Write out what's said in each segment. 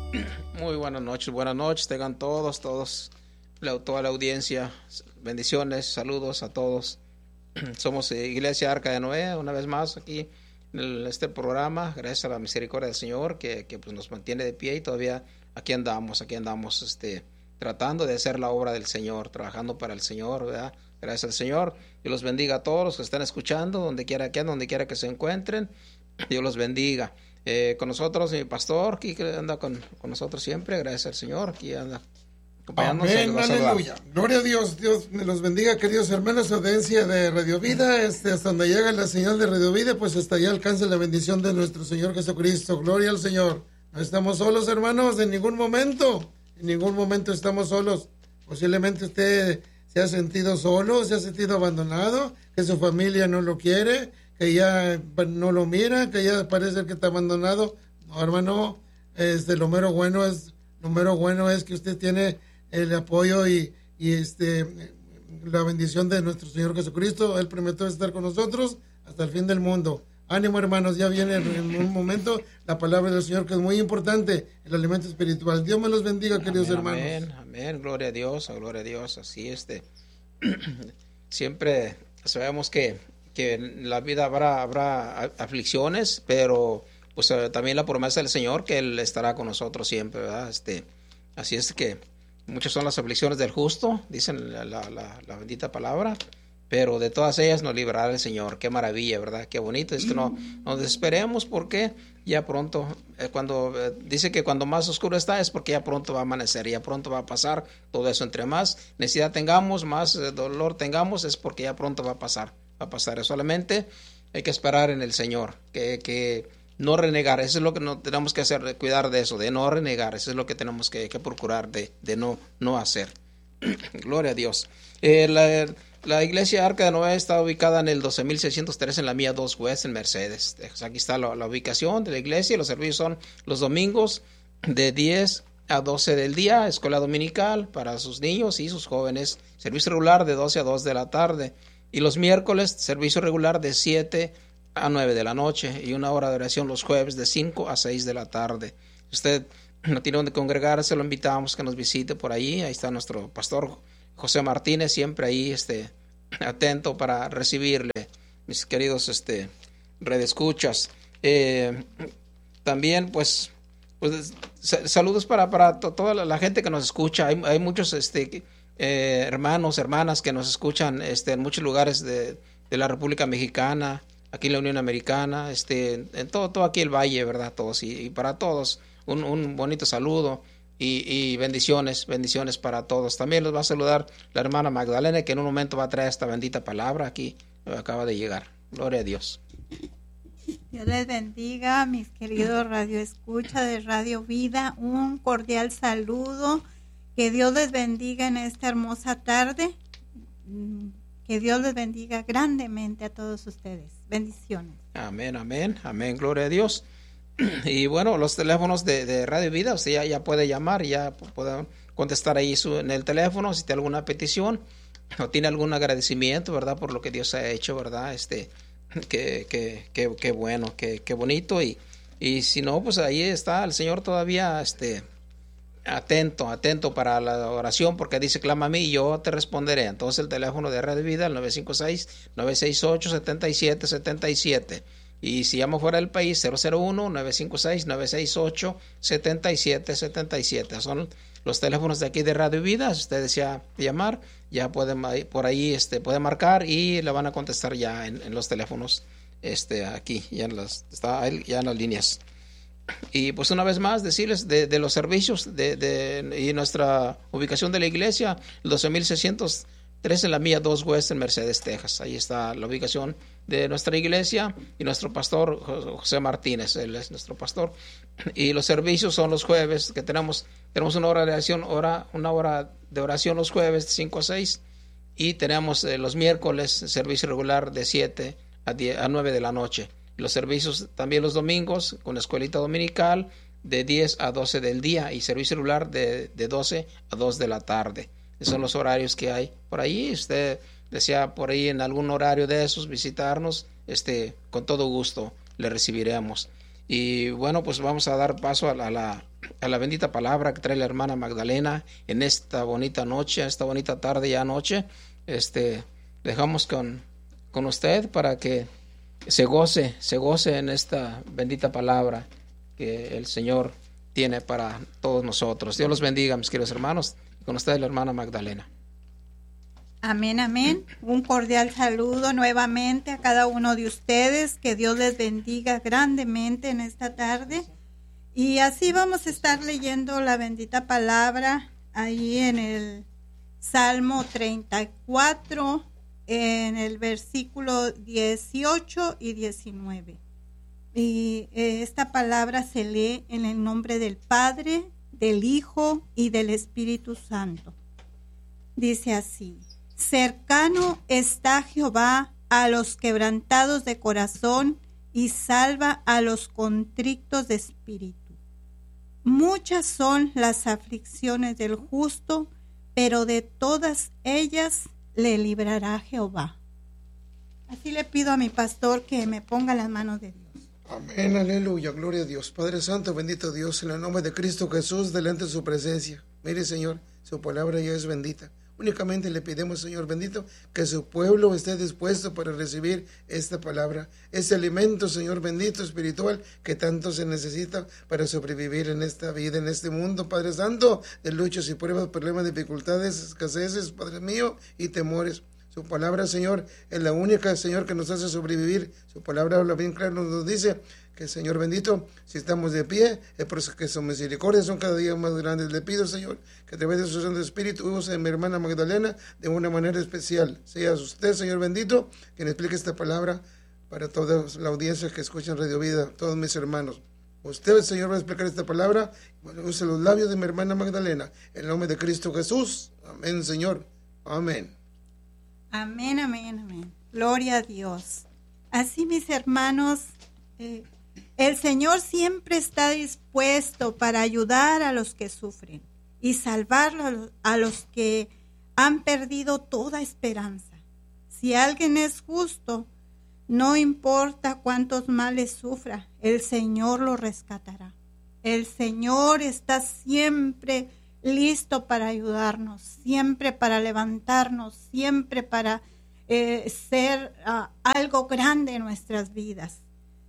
Muy buenas noches, tengan todos, toda la audiencia, bendiciones, saludos a todos. Somos Iglesia Arca de Noé, una vez más aquí en este programa, gracias a la misericordia del Señor que pues nos mantiene de pie y todavía aquí andamos, tratando de hacer la obra del Señor, trabajando para el Señor, ¿verdad? Gracias al Señor. Dios los bendiga a todos los que están escuchando, donde quiera que se encuentren. Dios los bendiga. Con nosotros mi pastor, aquí que anda con nosotros siempre, gracias al Señor, aquí anda acompañándonos. Amén, aleluya. Gloria a Dios, Dios me los bendiga, queridos hermanos, audiencia de Radio Vida, hasta donde llega la señal de Radio Vida, pues hasta allá alcanza la bendición de nuestro Señor Jesucristo. Gloria al Señor. No estamos solos, hermanos, en ningún momento estamos solos. Posiblemente usted se ha sentido solo, se ha sentido abandonado, que su familia no lo quiere, que ya no lo mira, que ya parece que está abandonado. No, hermano, lo mero bueno es que usted tiene el apoyo y la bendición de nuestro Señor Jesucristo. Él prometió estar con nosotros hasta el fin del mundo. Ánimo, hermanos, ya viene en un momento la palabra del Señor, que es muy importante, el alimento espiritual. Dios me los bendiga, queridos hermanos. Amén, gloria a Dios, así siempre sabemos que en la vida habrá aflicciones, pero pues también la promesa del Señor que Él estará con nosotros siempre, ¿verdad? Así es que muchas son las aflicciones del justo, dicen la bendita palabra, pero de todas ellas nos librará el Señor. Qué maravilla, ¿verdad? Qué bonito. Es que no nos desesperemos, porque ya pronto, dice que cuando más oscuro está es porque ya pronto va a amanecer, ya pronto va a pasar todo eso. Entre más necesidad tengamos, más dolor tengamos, es porque ya pronto va a pasar. Solamente hay que esperar en el Señor, que no renegar. Eso es lo que no tenemos que hacer, cuidar de eso, de no renegar. Eso es lo que tenemos que procurar de no hacer. Gloria a Dios. La iglesia Arca de Noé está ubicada en el 12603 en la Mía 2 West en Mercedes. Aquí está la ubicación de la iglesia. Los servicios son los domingos de 10 a 12 del día, escuela dominical para sus niños y sus jóvenes, servicio regular de 12 a 2 de la tarde, y los miércoles servicio regular de 7 a 9 de la noche, y una hora de oración los jueves de 5 a 6 de la tarde. Si usted no tiene donde congregarse, lo invitamos que nos visite por ahí. Ahí está nuestro pastor José Martínez, siempre ahí atento para recibirle, mis queridos redescuchas. También pues saludos para toda la gente que nos escucha. Hay muchos hermanos, hermanas que nos escuchan en muchos lugares de la República Mexicana, aquí en la Unión Americana, en todo aquí el valle, ¿verdad? Todos, y para todos un bonito saludo y bendiciones para todos. También los va a saludar la hermana Magdalena, que en un momento va a traer esta bendita palabra. Aquí acaba de llegar. Gloria a Dios. Dios les bendiga, mis queridos radioescuchas de Radio Vida. Un cordial saludo. Que Dios les bendiga en esta hermosa tarde. Que Dios les bendiga grandemente a todos ustedes. Bendiciones. Amén, gloria a Dios. Y bueno, los teléfonos de Radio Vida, usted ya puede llamar, ya puede contestar ahí en el teléfono si tiene alguna petición o tiene algún agradecimiento, ¿verdad? Por lo que Dios ha hecho, ¿verdad? Qué bueno, qué bonito. Y si no, pues ahí está el Señor todavía atento para la oración, porque dice: clama a mí y yo te responderé. Entonces el teléfono de Radio Vida, el 956-968-7777. Y si llamo fuera del país, 001-956-968-7777. Son los teléfonos de aquí de Radio Vida. Si usted desea llamar, ya pueden por ahí puede marcar y le van a contestar ya en los teléfonos aquí, está ya en las líneas. Y pues una vez más decirles de los servicios y nuestra ubicación de la iglesia, el 12603 en la Mía 2 West en Mercedes, Texas. Ahí está la ubicación de nuestra iglesia y nuestro pastor José Martínez, él es nuestro pastor. Y los servicios son los jueves, que tenemos una hora de oración los jueves de 5 a 6, y tenemos los miércoles servicio regular de 7 a 9 de la noche. Los servicios también los domingos con escuelita dominical de 10 a 12 del día y servicio regular de 12 a 2 de la tarde. Esos son los horarios que hay por ahí. Usted desea por ahí en algún horario de esos visitarnos, con todo gusto le recibiremos. Y bueno, pues vamos a dar paso a a la bendita palabra que trae la hermana Magdalena en esta bonita noche, esta bonita tarde ya noche. Dejamos con usted para que se goce en esta bendita palabra que el Señor tiene para todos nosotros. Dios los bendiga, mis queridos hermanos. Con ustedes la hermana Magdalena. Amén, amén. Un cordial saludo nuevamente a cada uno de ustedes. Que Dios les bendiga grandemente en esta tarde. Y así vamos a estar leyendo la bendita palabra ahí en el Salmo 34, en el versículo 18 y 19. Y esta palabra se lee en el nombre del Padre, del Hijo y del Espíritu Santo. Dice así: cercano está Jehová a los quebrantados de corazón y salva a los contritos de espíritu. Muchas son las aflicciones del justo, pero de todas ellas le librará Jehová. Así le pido a mi pastor que me ponga las manos de Dios. Amén, aleluya, gloria a Dios. Padre Santo, bendito Dios, en el nombre de Cristo Jesús, delante de su presencia. Mire, Señor, su palabra ya es bendita. Únicamente le pedimos, Señor bendito, que su pueblo esté dispuesto para recibir esta palabra, ese alimento, Señor bendito, espiritual, que tanto se necesita para sobrevivir en esta vida, en este mundo, Padre Santo, de luchas y pruebas, problemas, dificultades, escaseces, Padre mío, y temores. Su palabra, Señor, es la única, Señor, que nos hace sobrevivir. Su palabra habla bien claro, nos dice que, Señor bendito, si estamos de pie, es porque sus misericordias son cada día más grandes. Le pido, Señor, que a través de su Santo Espíritu use a mi hermana Magdalena de una manera especial. Sea usted, Señor bendito, quien explique esta palabra para toda la audiencia que escucha en Radio Vida, todos mis hermanos. Usted, Señor, va a explicar esta palabra. Bueno, use los labios de mi hermana Magdalena. En el nombre de Cristo Jesús. Amén, Señor. Amén. Amén, amén, amén. Gloria a Dios. Así, mis hermanos, el Señor siempre está dispuesto para ayudar a los que sufren y salvar a los que han perdido toda esperanza. Si alguien es justo, no importa cuántos males sufra, el Señor lo rescatará. El Señor está siempre listo para ayudarnos, siempre para levantarnos, siempre para ser algo grande en nuestras vidas.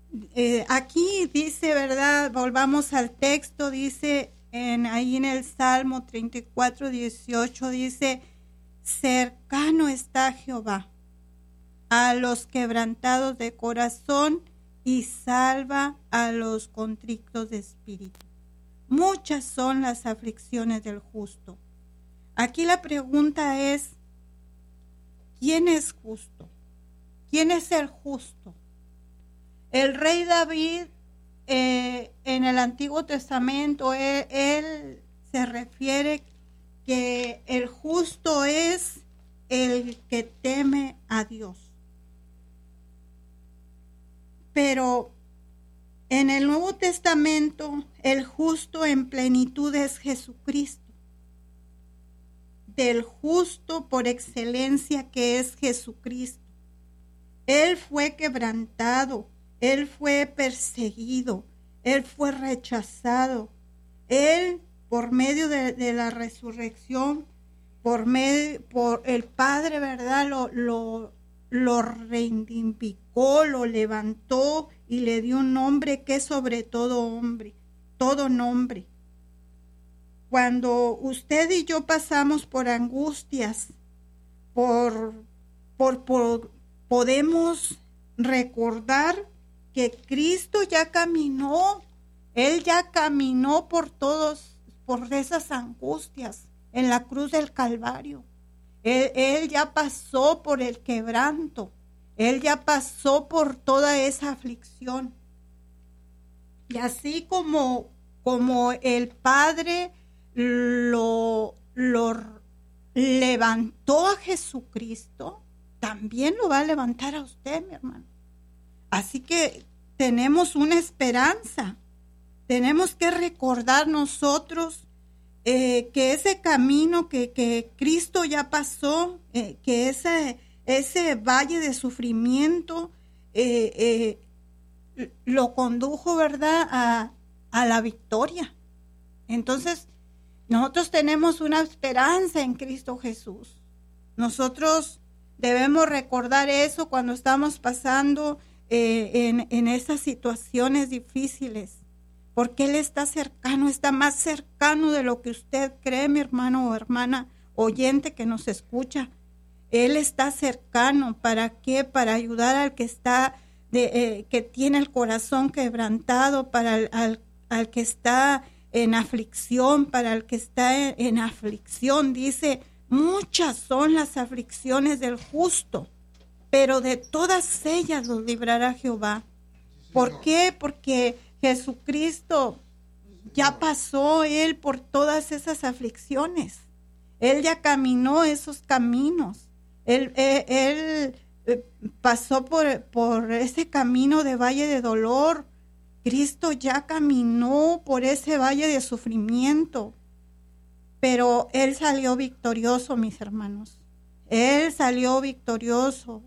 Aquí dice, ¿verdad? Volvamos al texto, dice ahí en el Salmo 34, 18, dice: cercano está Jehová a los quebrantados de corazón y salva a los contritos de espíritu. Muchas son las aflicciones del justo. Aquí la pregunta es: ¿quién es justo? ¿Quién es el justo? El rey David, en el Antiguo Testamento, él se refiere que el justo es el que teme a Dios. Pero en el Nuevo Testamento, el justo en plenitud es Jesucristo. Del justo por excelencia que es Jesucristo. Él fue quebrantado, Él fue perseguido, Él fue rechazado. Él, por medio de la resurrección, por el Padre, ¿verdad? Lo reivindicó, lo levantó y le dio un nombre que es sobre todo nombre. Cuando usted y yo pasamos por angustias, podemos recordar que Cristo ya caminó, Él ya caminó por esas angustias en la cruz del Calvario. Él ya pasó por el quebranto, Él ya pasó por toda esa aflicción. Y así como el Padre lo levantó a Jesucristo, también lo va a levantar a usted, mi hermano. Así que tenemos una esperanza. Tenemos que recordar nosotros que ese camino que Cristo ya pasó, que ese valle de sufrimiento lo condujo, ¿verdad?, a la victoria. Entonces, nosotros tenemos una esperanza en Cristo Jesús. Nosotros debemos recordar eso cuando estamos pasando en esas situaciones difíciles, porque Él está cercano, está más cercano de lo que usted cree, mi hermano o hermana oyente que nos escucha. Él está cercano. ¿Para qué? Para ayudar al que está, que tiene el corazón quebrantado, para al que está en aflicción, para el que está en aflicción. Dice, muchas son las aflicciones del justo, pero de todas ellas los librará Jehová. ¿Por qué? Porque Jesucristo ya pasó Él por todas esas aflicciones. Él ya caminó esos caminos. Él pasó por ese camino de valle de dolor. Cristo ya caminó por ese valle de sufrimiento. Pero Él salió victorioso, mis hermanos. Él salió victorioso.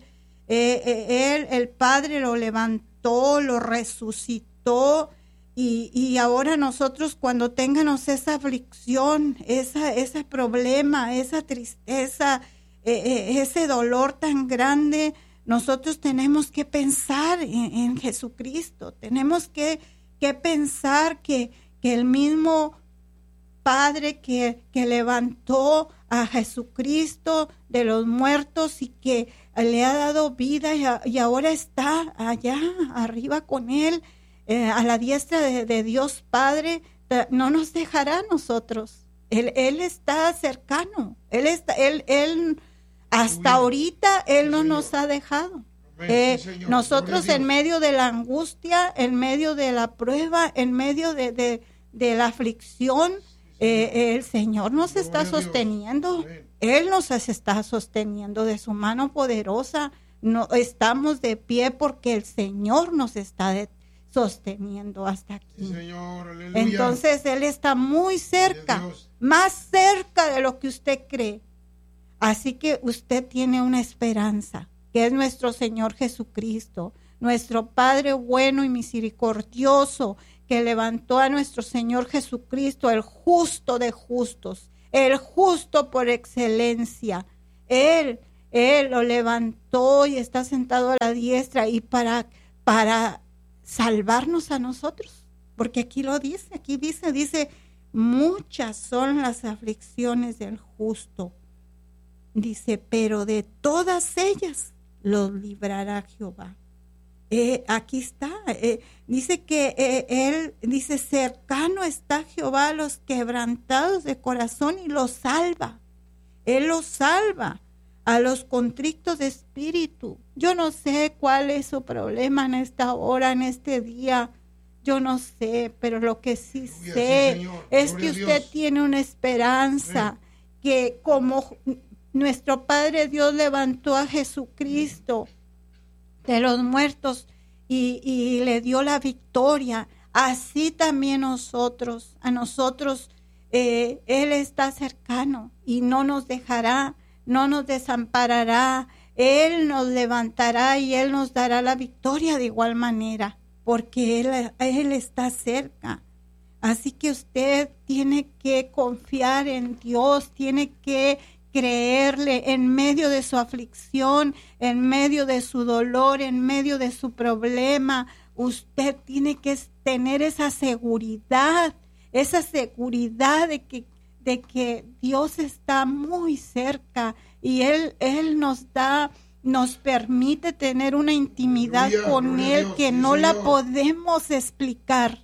El Padre lo levantó, lo resucitó. Y ahora nosotros, cuando tengamos esa aflicción, ese problema, esa tristeza, ese dolor tan grande, nosotros tenemos que pensar en Jesucristo. Tenemos que pensar que el mismo Padre que levantó a Jesucristo de los muertos y que le ha dado vida y ahora está allá arriba con Él, a la diestra de Dios Padre, no nos dejará a nosotros. Él está cercano. Él hasta ahorita Él no nos ha dejado. Nosotros en medio de la angustia, en medio de la prueba, en medio de la aflicción, el Señor nos está sosteniendo. Él nos está sosteniendo de su mano poderosa. No estamos de pie porque el Señor nos está sosteniendo hasta aquí. Sí, Señor, aleluya. Entonces Él está muy cerca, más cerca de lo que usted cree. Así que usted tiene una esperanza, que es nuestro Señor Jesucristo, nuestro Padre bueno y misericordioso, que levantó a nuestro Señor Jesucristo, el justo de justos, el justo por excelencia. Él lo levantó y está sentado a la diestra y para salvarnos a nosotros, porque aquí dice, muchas son las aflicciones del justo. Dice, pero de todas ellas los librará Jehová. Aquí está, dice que Él dice, cercano está Jehová a los quebrantados de corazón y los salva. Él los salva a los contritos de espíritu. Yo no sé cuál es su problema en esta hora, en este día. Yo no sé, pero lo que sí sé es que usted tiene una esperanza, que como nuestro Padre Dios levantó a Jesucristo de los muertos y le dio la victoria, así también a nosotros Él está cercano y no nos dejará, no nos desamparará. Él nos levantará y Él nos dará la victoria de igual manera, porque Él está cerca. Así que usted tiene que confiar en Dios, tiene que creerle en medio de su aflicción, en medio de su dolor, en medio de su problema. Usted tiene que tener esa seguridad de que Dios está muy cerca y Él nos permite tener una intimidad con Él que no la podemos explicar,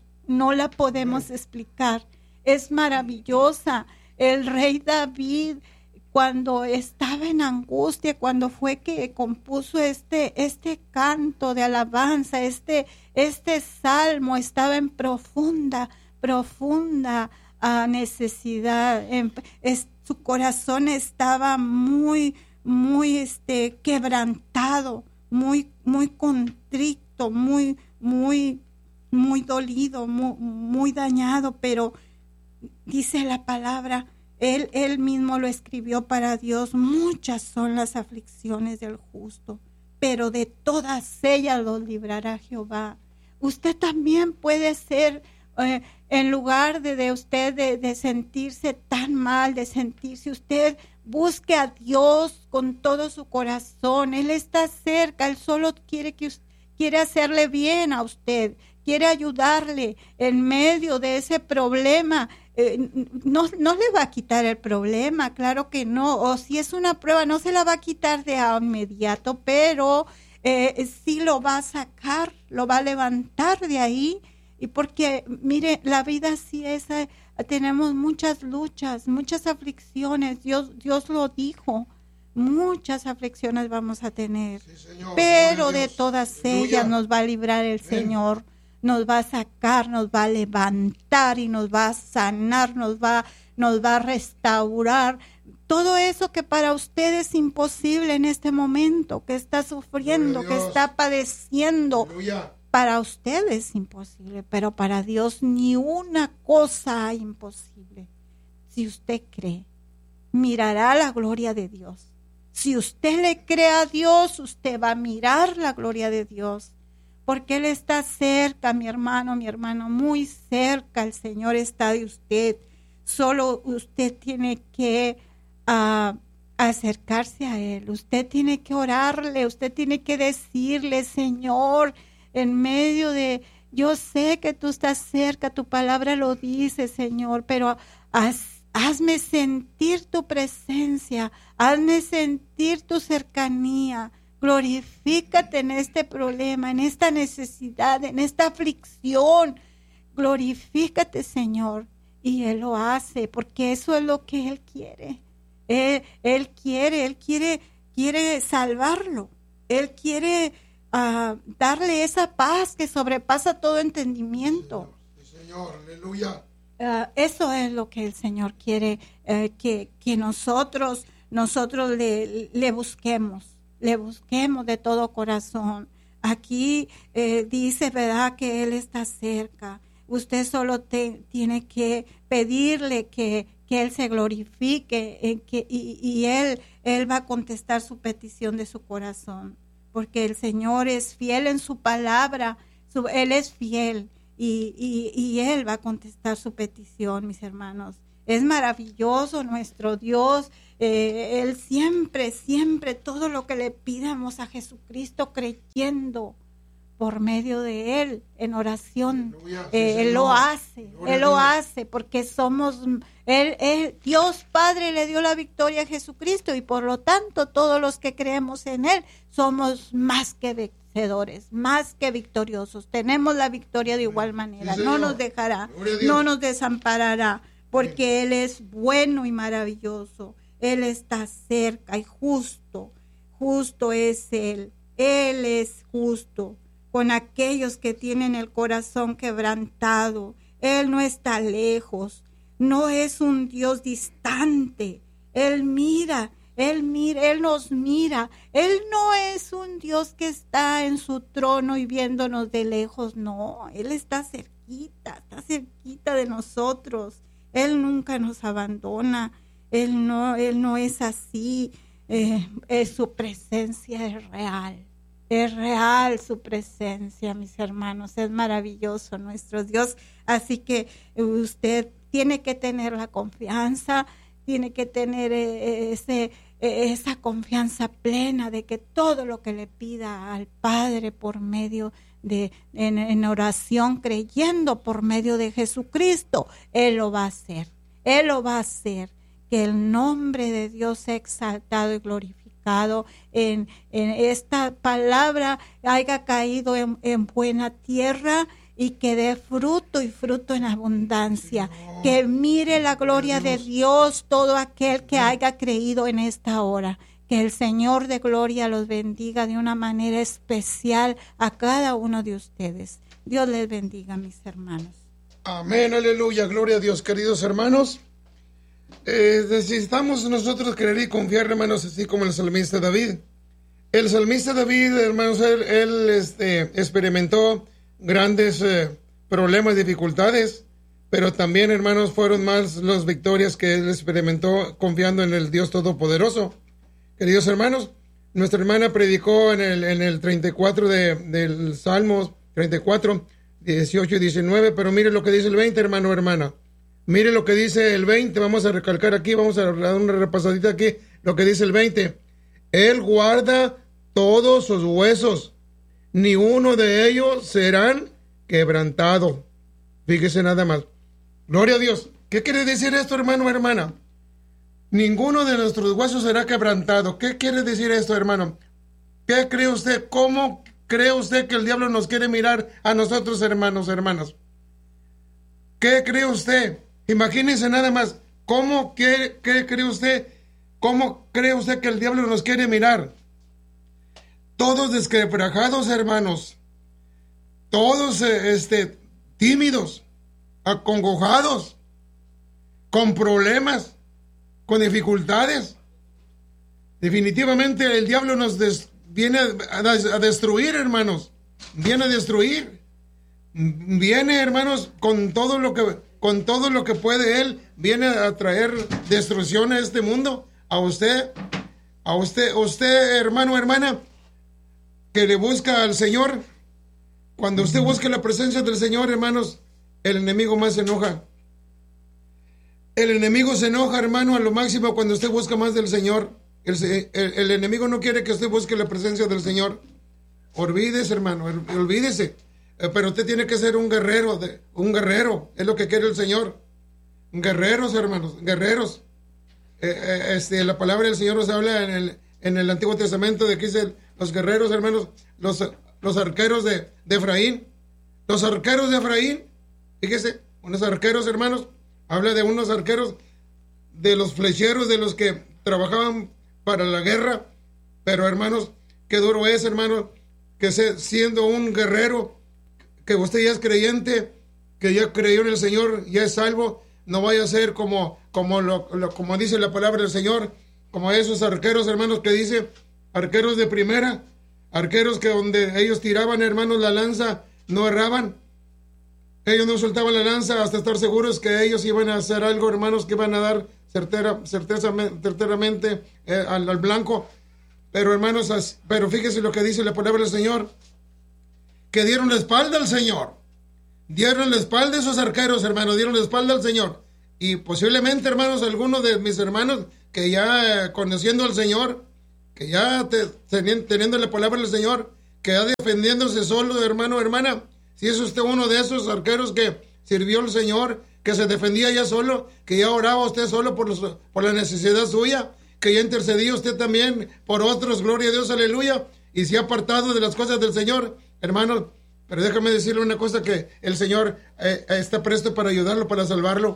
Es maravillosa. El rey David, cuando estaba en angustia, cuando fue que compuso este canto de alabanza, este salmo, estaba en profunda necesidad. Su corazón estaba muy quebrantado, muy contrito, muy dolido, muy dañado, pero dice la palabra, Él mismo lo escribió para Dios, muchas son las aflicciones del justo, pero de todas ellas los librará Jehová. Usted también puede ser En lugar de usted de sentirse tan mal, de sentirse usted, busque a Dios con todo su corazón. Él está cerca, Él solo quiere hacerle bien a usted, quiere ayudarle en medio de ese problema. No le va a quitar el problema, claro que no. O si es una prueba, no se la va a quitar de inmediato, pero sí lo va a sacar, lo va a levantar de ahí. Y porque, mire, la vida sí es, tenemos muchas luchas, muchas aflicciones. Dios lo dijo, muchas aflicciones vamos a tener. Sí, Señor, pero de todas ellas nos va a librar el Señor. Nos va a sacar, nos va a levantar y nos va a sanar, nos va a restaurar. Todo eso que para usted es imposible en este momento, que está sufriendo, que está padeciendo. Aleluya. Para usted es imposible, pero para Dios ni una cosa hay imposible. Si usted cree, mirará la gloria de Dios. Si usted le cree a Dios, usted va a mirar la gloria de Dios. Porque Él está cerca, mi hermano, muy cerca. El Señor está de usted. Solo usted tiene que acercarse a Él. Usted tiene que orarle. Usted tiene que decirle, Señor, en medio de, yo sé que tú estás cerca, tu palabra lo dice, Señor, pero hazme sentir tu presencia, hazme sentir tu cercanía. Glorifícate en este problema, en esta necesidad, en esta aflicción. Glorifícate, Señor. Y Él lo hace, porque eso es lo que Él quiere. Él quiere salvarlo. Él quiere darle esa paz que sobrepasa todo entendimiento. Señor, aleluya. Eso es lo que el Señor quiere, que nosotros le busquemos. Le busquemos de todo corazón. Aquí dice, ¿verdad?, que Él está cerca. Usted solo tiene que pedirle que Él se glorifique y Él va a contestar su petición de su corazón. Porque el Señor es fiel en su palabra. Él es fiel y Él va a contestar su petición, mis hermanos. Es maravilloso nuestro Dios. Él siempre, todo lo que le pidamos a Jesucristo creyendo por medio de Él, en oración, Él lo hace. Él lo hace porque Dios Padre le dio la victoria a Jesucristo y por lo tanto todos los que creemos en Él somos más que vencedores, más que victoriosos. Tenemos la victoria de igual manera. No nos dejará, no nos desamparará. Porque Él es bueno y maravilloso. Él está cerca y justo es Él. Él es justo con aquellos que tienen el corazón quebrantado. Él no está lejos, no es un Dios distante. Él nos mira. Él no es un Dios que está en su trono y viéndonos de lejos, no. Él está cerquita de nosotros. Él nunca nos abandona, Él no es así, su presencia es real su presencia, mis hermanos, es maravilloso nuestro Dios, así que usted tiene que tener la confianza, tiene que tener esa confianza plena de que todo lo que le pida al Padre por medio en oración, creyendo por medio de Jesucristo, Él lo va a hacer. Él lo va a hacer. Que el nombre de Dios sea exaltado y glorificado en esta palabra, haya caído en buena tierra y que dé fruto y fruto en abundancia. Que mire la gloria de Dios todo aquel que haya creído en esta hora. Que el Señor de gloria los bendiga de una manera especial a cada uno de ustedes. Dios les bendiga, mis hermanos. Amén, aleluya, gloria a Dios, queridos hermanos. Necesitamos nosotros creer y confiar, hermanos, así como el salmista David. El salmista David, hermanos, él experimentó grandes problemas, dificultades, pero también, hermanos, fueron más las victorias que él experimentó confiando en el Dios Todopoderoso. Queridos hermanos, nuestra hermana predicó en el 34 del Salmo 34 18 y 19, pero mire lo que dice el 20, hermano, hermana. Mire lo que dice el 20, vamos a recalcar aquí, vamos a dar una repasadita aquí, lo que dice el 20. Él guarda todos sus huesos, ni uno de ellos serán quebrantados. Fíjese nada más. Gloria a Dios. ¿Qué quiere decir esto, hermano, hermana? Ninguno de nuestros huesos será quebrantado. ¿Qué quiere decir esto, hermano? ¿Qué cree usted? ¿Cómo cree usted que el diablo nos quiere mirar a nosotros, hermanos, hermanas? ¿Qué cree usted? Imagínense nada más. ¿Qué cree usted? ¿Cómo cree usted que el diablo nos quiere mirar? Todos desquebrajados, hermanos. Todos tímidos, acongojados, con problemas, con dificultades. Definitivamente el diablo nos viene a destruir, hermanos. Viene a destruir. Viene, hermanos, con todo lo que puede él. Viene a traer destrucción a este mundo. A usted, hermano, hermana, que le busca al Señor. Cuando usted busca la presencia del Señor, hermanos, el enemigo más se enoja. El enemigo se enoja, hermano, a lo máximo cuando usted busca más del Señor. El enemigo no quiere que usted busque la presencia del Señor. Olvídese, hermano, olvídese. Pero usted tiene que ser un guerrero, es lo que quiere el Señor. Guerreros, hermanos, guerreros. La palabra del Señor nos habla en el Antiguo Testamento de que dice los guerreros, hermanos, los arqueros de Efraín. Los arqueros de Efraín, fíjese, unos arqueros, hermanos, habla de unos arqueros, de los flecheros, de los que trabajaban para la guerra. Pero, hermanos, qué duro es, hermanos, que siendo un guerrero, que usted ya es creyente, que ya creyó en el Señor, ya es salvo, no vaya a ser como dice la palabra del Señor, como esos arqueros, hermanos, que dice, arqueros de primera, arqueros que donde ellos tiraban, hermanos, la lanza, no erraban. Ellos no soltaban la lanza hasta estar seguros que ellos iban a hacer algo, hermanos, que iban a dar certeramente al blanco. Pero, hermanos, pero fíjese lo que dice la palabra del Señor, que dieron la espalda al Señor. Dieron la espalda a esos arqueros, hermanos, dieron la espalda al Señor. Y posiblemente, hermanos, algunos de mis hermanos que ya conociendo al Señor, que ya teniendo la palabra del Señor, que ya defendiéndose solo, hermano, hermana, si es usted uno de esos arqueros que sirvió al Señor, que se defendía ya solo, que ya oraba usted solo por la necesidad suya, que ya intercedía usted también por otros, gloria a Dios, aleluya, y se ha apartado de las cosas del Señor, hermanos. Pero déjame decirle una cosa, que el Señor está presto para ayudarlo, para salvarlo.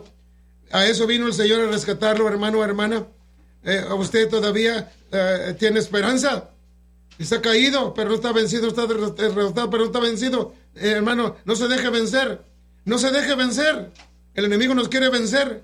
A eso vino el Señor, a rescatarlo, hermano, hermana. Usted todavía tiene esperanza. Está caído, pero no está vencido. Está derrotado, pero no está vencido. Hermano, no se deje vencer. No se deje vencer. El enemigo nos quiere vencer.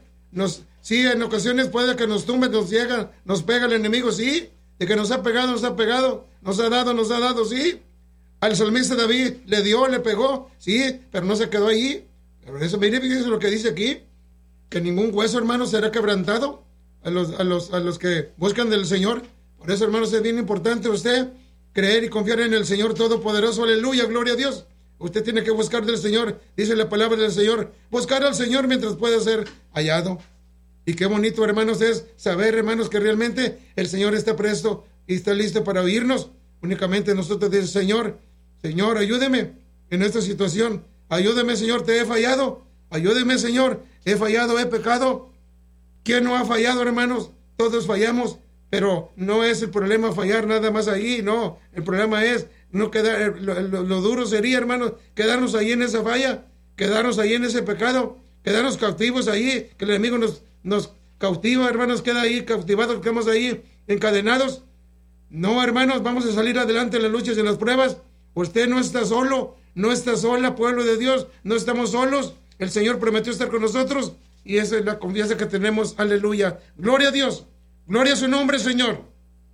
Sí, en ocasiones puede que nos tumbe, nos llega, nos pega el enemigo, sí. De que nos ha pegado, nos ha dado, sí. Al salmista David le pegó, sí, pero no se quedó ahí. Pero eso, mire, fíjense lo que dice aquí, que ningún hueso, hermano, será quebrantado a los que buscan del Señor. Por eso, hermanos, es bien importante usted creer y confiar en el Señor Todopoderoso, aleluya, gloria a Dios. Usted tiene que buscar del Señor, dice la palabra del Señor, buscar al Señor mientras pueda ser hallado. Y qué bonito, hermanos, es saber, hermanos, que realmente el Señor está presto y está listo para oírnos. Únicamente nosotros decimos, Señor, ayúdeme en esta situación. Ayúdeme, Señor, te he fallado. Ayúdeme, Señor, he fallado, he pecado. ¿Quién no ha fallado, hermanos? Todos fallamos, pero no es el problema fallar nada más ahí, no. El problema es no quedar, lo duro sería, hermanos, quedarnos ahí en esa falla, quedarnos ahí en ese pecado, quedarnos cautivos ahí, que el enemigo nos cautiva, hermanos, queda ahí cautivados, quedamos ahí encadenados. No, hermanos, vamos a salir adelante en las luchas y en las pruebas. Usted no está solo, no está sola, pueblo de Dios, no estamos solos. El Señor prometió estar con nosotros y esa es la confianza que tenemos, aleluya. Gloria a Dios, gloria a su nombre, Señor.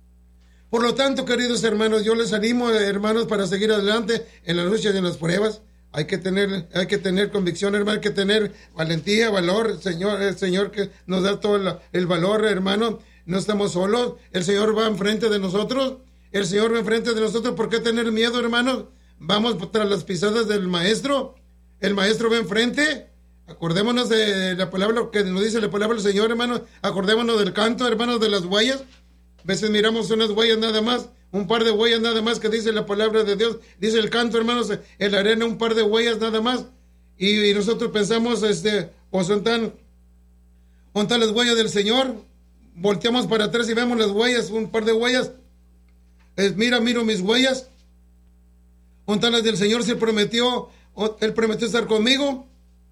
Por lo tanto, queridos hermanos, yo les animo, hermanos, para seguir adelante en las luchas y en las pruebas. Hay que tener convicción, hermano, hay que tener valentía, valor, el Señor que nos da todo el valor, hermano. No estamos solos, el Señor va enfrente de nosotros. El Señor va enfrente de nosotros. ¿Por qué tener miedo, hermanos? Vamos tras las pisadas del Maestro. el maestro va enfrente. Acordémonos de la palabra que nos dice la palabra del Señor, hermanos. Acordémonos del canto, hermanos, de las huellas. A veces miramos unas huellas nada más, un par de huellas nada más que dice la palabra de Dios. Dice el canto, hermanos, en la arena un par de huellas nada más. Y nosotros pensamos, o son tan las huellas del Señor. Volteamos para atrás y vemos las huellas, un par de huellas. Miro mis huellas. ¿Dónde las del Señor? Él prometió estar conmigo.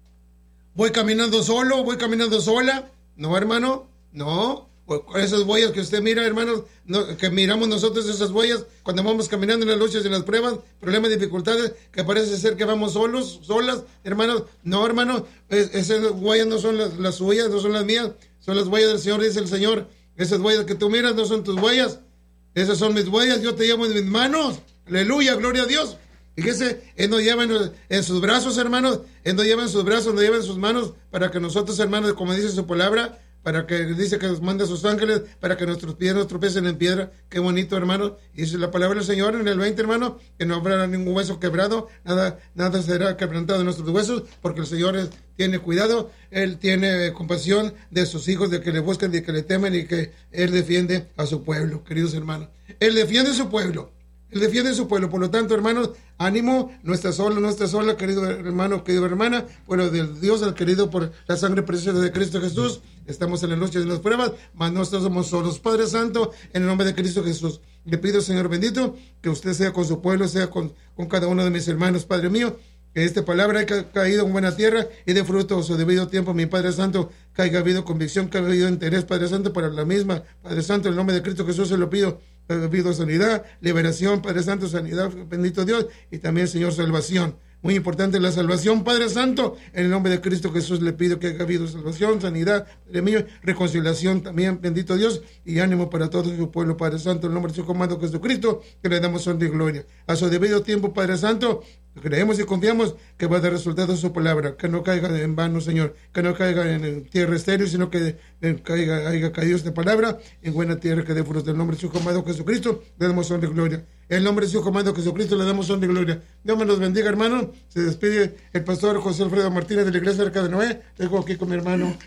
Voy caminando solo, voy caminando sola. No, hermano, no. Esas huellas que usted mira, hermanos, que miramos nosotros, esas huellas, cuando vamos caminando en las luchas y en las pruebas, problemas, dificultades, que parece ser que vamos solas, hermanos. No, hermano, esas huellas no son las suyas, no son las mías, son las huellas del Señor, dice el Señor. Esas huellas que tú miras no son tus huellas, esas son mis huellas, yo te llevo en mis manos. Aleluya, gloria a Dios. Fíjese, Él nos lleva en sus brazos, hermanos, Él nos lleva en sus brazos, nos lleva en sus manos, para que nosotros, hermanos, como dice su palabra, para que dice que nos manda a sus ángeles, para que nuestros pies no tropiecen en piedra. Qué bonito, hermano. Y dice la palabra del Señor en el 20, hermano, que no habrá ningún hueso quebrado, nada será quebrantado en nuestros huesos, porque el Señor tiene cuidado, Él tiene compasión de sus hijos, de que le buscan, de que le temen, y que Él defiende a su pueblo, queridos hermanos. Él defiende a su pueblo. Él defiende a su pueblo. Por lo tanto, hermanos, ánimo, no está sola, querido hermano, querida hermana, pueblo del Dios, adquirido por la sangre preciosa de Cristo Jesús. Estamos en la noche de las pruebas, mas no estamos solos. Padre Santo, en el nombre de Cristo Jesús, le pido, Señor bendito, que usted sea con su pueblo, sea con cada uno de mis hermanos, Padre mío, que esta palabra haya caído en buena tierra y dé fruto a su debido tiempo, mi Padre Santo, que haya habido convicción, que haya habido interés, Padre Santo, para la misma. Padre Santo, en el nombre de Cristo Jesús se lo pido. Pido sanidad, liberación, Padre Santo, sanidad, bendito Dios, y también, Señor, salvación. Muy importante la salvación, Padre Santo, en el nombre de Cristo Jesús le pido que haya habido salvación, sanidad, Padre mío, reconciliación también, bendito Dios, y ánimo para todo su pueblo, Padre Santo, en el nombre de su comando Jesucristo, que le damos honra y gloria. A su debido tiempo, Padre Santo, creemos y confiamos que va a dar resultado su palabra, que no caiga en vano, Señor, que no caiga en tierra estéril, sino que haya caído esta palabra en buena tierra, que dé fruto. En el nombre de su comando Jesucristo, le damos honra y gloria. En el nombre de su comando Jesucristo, le damos honra y gloria. Dios me los bendiga, hermano. Se despide el pastor José Alfredo Martínez de la Iglesia Arca de Noé. Dejo aquí con mi hermano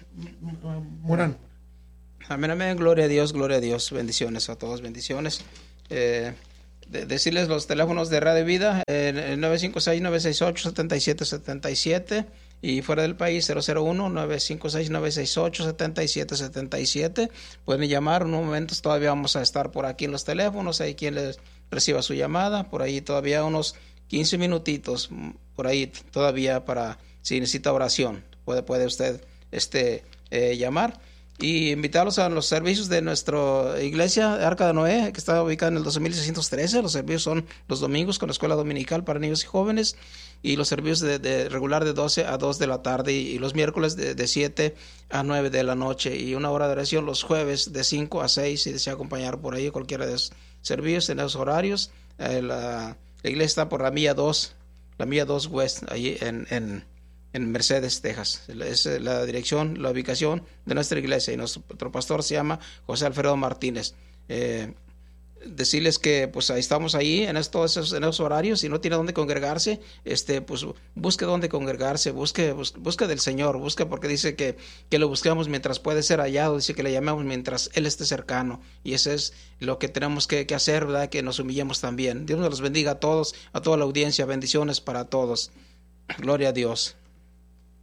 Morán. Amén, amén. Gloria a Dios, gloria a Dios. Bendiciones a todos, bendiciones. Decirles los teléfonos de Radio Vida, 956-968-7777, y fuera del país 001-956-968-7777. Pueden llamar, en un momento todavía vamos a estar por aquí en los teléfonos, hay quien les reciba su llamada, por ahí todavía unos 15 minutitos, por ahí todavía, para si necesita oración, puede usted llamar. Y invitarlos a los servicios de nuestra iglesia Arca de Noé, que está ubicada en el 2613. Los servicios son los domingos con la escuela dominical para niños y jóvenes, y los servicios de regular de 12 a 2 de la tarde, y los miércoles de 7 a 9 de la noche, y una hora de oración los jueves de 5 a 6, si desea acompañar por ahí cualquiera de esos servicios en esos horarios. La iglesia está por la milla 2 West, allí en Mercedes, Texas. Es la dirección, la ubicación de nuestra iglesia, y nuestro pastor se llama José Alfredo Martínez. Decirles que pues ahí estamos ahí en esos horarios. Si no tiene dónde congregarse, pues busque dónde congregarse, busque del Señor, busque, porque dice que lo busquemos mientras puede ser hallado, dice que le llamemos mientras Él esté cercano, y eso es lo que tenemos que hacer, ¿verdad? Que nos humillemos también. Dios nos los bendiga a todos, a toda la audiencia. Bendiciones para todos. Gloria a Dios.